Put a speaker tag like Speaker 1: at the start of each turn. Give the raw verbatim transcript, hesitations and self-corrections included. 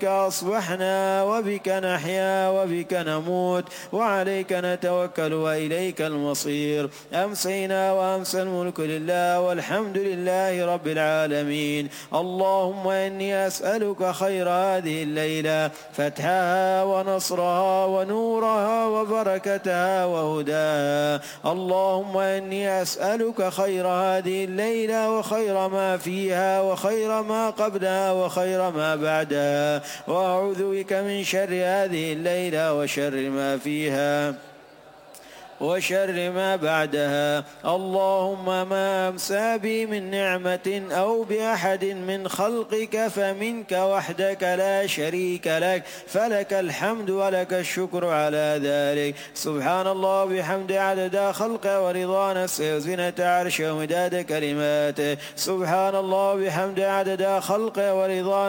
Speaker 1: أصبحنا وبك نحيا وبك نموت وعليك نتوكل وإليك المصير. أمسينا وأمسى الملك لله والحمد لله رب العالمين. اللهم إني أسألك خير هذه الليلة، فتحها ونصرها ونورها وبركتها وهداها. اللهم إني أسألك خير هذه الليلة وخير ما فيها وخير ما قبلها وخير ما بعدها، وأعوذ بك من شر هذه الليلة وشر ما فيها وشر ما بعدها. اللهم ما أمسى بي من نعمة أو بأحد من خلقك فمنك وحدك لا شريك لك، فلك الحمد ولك الشكر على ذلك. سبحان الله بحمد عدد خلقه ورضا نفسه وزنة عرشه ومداد كلماته. سبحان الله بحمد عدد خلقه ورضا